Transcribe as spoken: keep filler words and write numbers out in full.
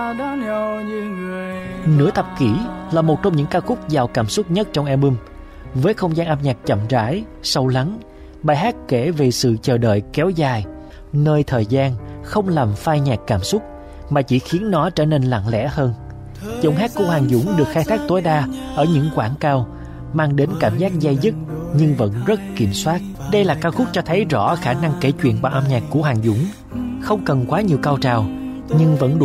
Nửa thập kỷ là một trong những ca khúc giàu cảm xúc nhất trong album. Với không gian âm nhạc chậm rãi, sâu lắng, bài hát kể về sự chờ đợi kéo dài, nơi thời gian không làm phai nhạt cảm xúc mà chỉ khiến nó trở nên lặng lẽ hơn. Giọng hát của Hoàng Dũng được khai thác tối đa ở những quãng cao, mang đến cảm giác dai dứt nhưng vẫn rất kiểm soát. Đây là ca khúc cho thấy rõ khả năng kể chuyện bằng âm nhạc của Hoàng Dũng, không cần quá nhiều cao trào nhưng vẫn đủ